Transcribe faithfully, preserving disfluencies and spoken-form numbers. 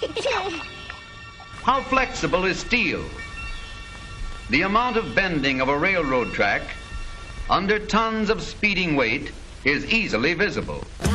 How flexible is steel? The amount of bending of a railroad track under tons of speeding weight is easily visible.